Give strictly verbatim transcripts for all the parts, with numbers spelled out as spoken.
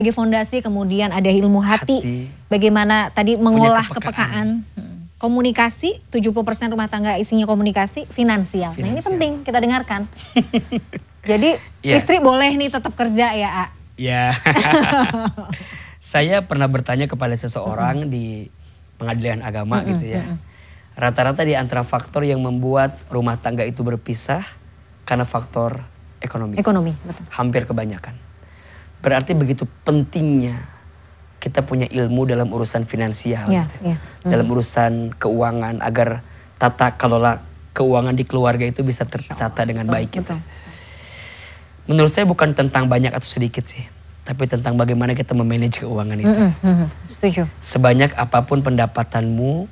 Sebagai fondasi, kemudian ada ilmu hati, Hati. bagaimana tadi mengolah kepekaan. kepekaan. Hmm. Komunikasi, tujuh puluh persen rumah tangga isinya komunikasi, finansial. Nah ini Finansial. penting kita dengarkan. Jadi Ya. istri boleh nih tetap kerja ya, A? Ya. Saya pernah bertanya kepada seseorang di pengadilan agama Mm-mm, gitu ya. mm-mm. Rata-rata di antara faktor yang membuat rumah tangga itu berpisah karena faktor ekonomi. Ekonomi, betul. Hampir kebanyakan. Berarti begitu pentingnya kita punya ilmu dalam urusan finansial, Ya, gitu. ya. Dalam urusan keuangan agar tata kelola keuangan di keluarga itu bisa tertata dengan Betul, baik gitu. betul. Menurut saya bukan tentang banyak atau sedikit sih, tapi tentang bagaimana kita memanage keuangan itu. Mm-mm, mm-mm. Setuju. Sebanyak apapun pendapatanmu,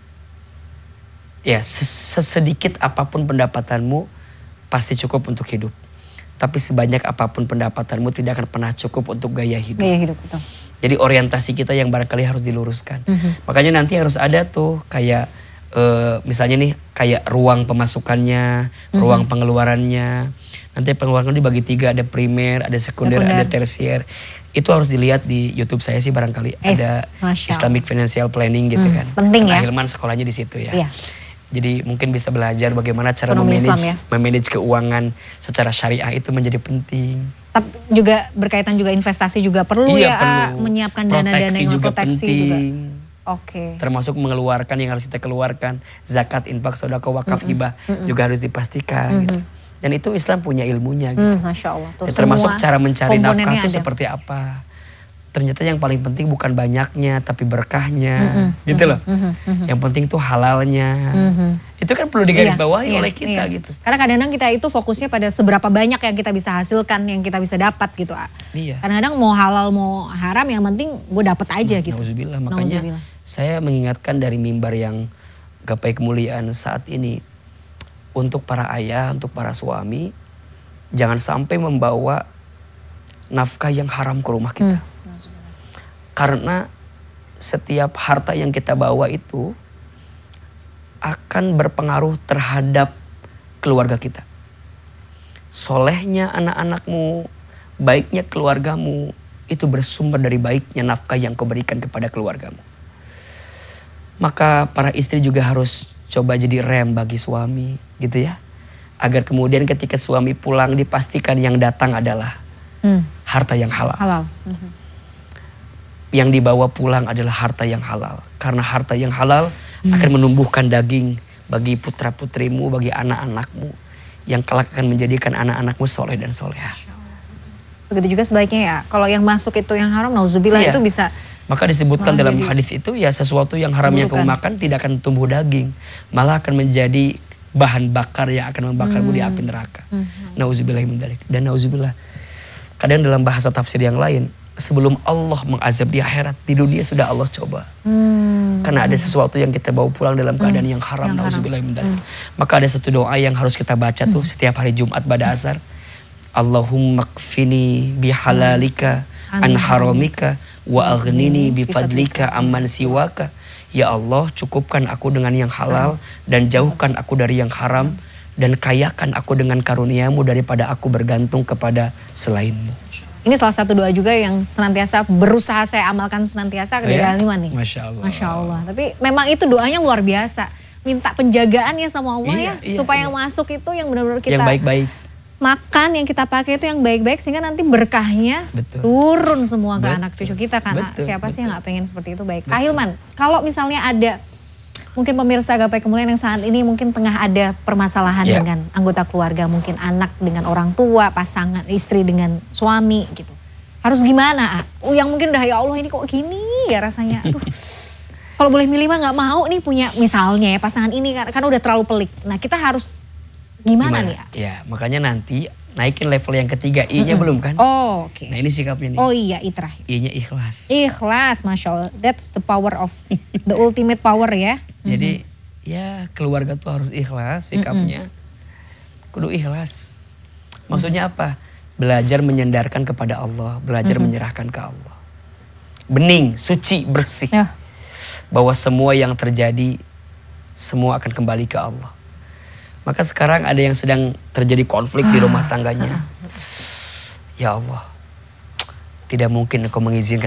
ya sesedikit apapun pendapatanmu pasti cukup untuk hidup. Tapi sebanyak apapun pendapatanmu tidak akan pernah cukup untuk gaya hidup. Gaya hidup, betul. Jadi orientasi kita yang barangkali harus diluruskan. Mhm. Makanya nanti harus ada tuh kayak uh, misalnya nih kayak ruang pemasukannya, Mhm. ruang pengeluarannya. Nanti pengeluaran dibagi tiga, ada primer, ada sekunder, Sekunder. ada tersier. Itu harus dilihat di YouTube saya sih barangkali Es, ada Masya Allah. Islamic Financial Planning gitu Hmm, kan. penting Karena ya. Hilman sekolahnya di situ ya. Iya. Jadi mungkin bisa belajar bagaimana cara Ekonomi memanage, Islam ya. memanage keuangan secara syariah itu menjadi penting. Tapi juga berkaitan juga investasi juga perlu Iya, ya, A? perlu. Menyiapkan dana-dana Proteksi yang juga proteksi penting. juga. Oke. Termasuk mengeluarkan yang harus kita keluarkan, zakat, infak, sedekah, wakaf, Mm-mm. hibah Mm-mm. juga harus dipastikan Mm-mm. gitu. Dan itu Islam punya ilmunya gitu. Hmm, Masya Allah. Tuh, Ya, termasuk semua cara mencari nafkah komponennya itu ada. seperti apa. Ternyata yang paling penting bukan banyaknya tapi berkahnya, Mm-mm. gitu loh. Mm-mm. Mm-mm. Yang penting tuh halalnya. Mhm. Itu kan perlu digarisbawahi Iya, oleh iya, kita iya. gitu. Karena kadang-kadang kita itu fokusnya pada seberapa banyak yang kita bisa hasilkan, yang kita bisa dapat gitu, A. Iya. Kadang-kadang mau halal mau haram yang penting gue dapat aja gitu. Nauzubillah. Makanya Nauzubillah. saya mengingatkan dari mimbar yang gapai kemuliaan saat ini untuk para ayah, untuk para suami, jangan sampai membawa nafkah yang haram ke rumah kita. Hmm. Karena setiap harta yang kita bawa itu akan berpengaruh terhadap keluarga kita. Solehnya anak-anakmu, baiknya keluargamu, itu bersumber dari baiknya nafkah yang kau berikan kepada keluargamu. Maka para istri juga harus coba jadi rem bagi suami, gitu ya. Agar kemudian ketika suami pulang dipastikan yang datang adalah Hmm. harta yang halal. Halal. Mhm. Yang dibawa pulang adalah harta yang halal. Karena harta yang halal hmm. akan menumbuhkan daging bagi putra-putrimu, bagi anak-anakmu. Yang kelak akan menjadikan anak-anakmu soleh dan soleha. Begitu juga sebaiknya ya. Kalau yang masuk itu yang haram, nauzubillah, Iya. itu bisa. Maka disebutkan Malah dalam jadi hadis itu ya sesuatu yang haram yang kamu keburukan. makan tidak akan tumbuh daging. Malah akan menjadi bahan bakar yang akan membakarmu di api neraka. Hmm. Nauzubillah min dzalik. Dan nauzubillah. Kadang dalam bahasa tafsir yang lain, sebelum Allah mengazab di akhirat, di dunia sudah Allah coba. Hmm. Karena ada sesuatu yang kita bawa pulang dalam keadaan yang haram, Yang haram. nauzubillah min dzalik. Maka ada satu doa yang harus kita baca tuh setiap hari Jumat pada asar. Allahumma kfini bihalalika an haramika wa aghnini bifadlika amman siwaka. Ya Allah, cukupkan aku dengan yang halal dan jauhkan aku dari yang haram, dan kayakan aku dengan karuniamu daripada aku bergantung kepada selainmu. Ini salah satu doa juga yang senantiasa berusaha saya amalkan senantiasa dari Ya? Aliman nih. Masya Allah. Masya Allah. Tapi memang itu doanya luar biasa. Minta penjagaan ya sama Allah Iya, ya. iya, supaya iya. yang masuk itu yang benar-benar kita Yang baik-baik. makan, yang kita pakai itu yang baik-baik. Sehingga nanti berkahnya Betul. turun semua ke Betul. anak cucu kita. Karena Betul, siapa sih betul. yang gak pengen seperti itu baik. Ahilman, kalau misalnya ada mungkin pemirsa Gapai Kemuliaan yang saat ini mungkin tengah ada permasalahan Ya. dengan anggota keluarga. Mungkin anak dengan orang tua, pasangan, istri dengan suami gitu. Harus gimana? Oh, yang mungkin udah ya Allah ini kok gini ya rasanya. Aduh. Kalau boleh milih mah gak mau nih punya misalnya ya pasangan ini karena, karena udah terlalu pelik. Nah kita harus gimana, nih? Ya, makanya nanti naikin level yang ketiga, I-nya Mm-mm. belum kan? Oh oke. Nah ini sikapnya nih. Oh iya, i terakhir. I-nya ikhlas. Ikhlas, Masya Allah. That's the power of, the ultimate power ya. Jadi ya keluarga tuh harus ikhlas sikapnya. Kudu ikhlas. Maksudnya apa? Belajar menyandarkan kepada Allah. Belajar menyerahkan ke Allah. Bening, suci, bersih. Ya. Bahwa semua yang terjadi, semua akan kembali ke Allah. Maka sekarang ada yang sedang terjadi konflik di rumah tangganya. Ya Allah, tidak mungkin Engkau mengizinkan